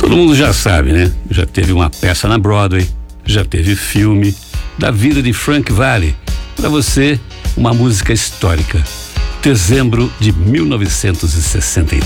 Todo mundo já sabe, né? Já teve uma peça na Broadway, já teve filme da vida de Frank Valli. Para você, uma música histórica. Dezembro de 1963.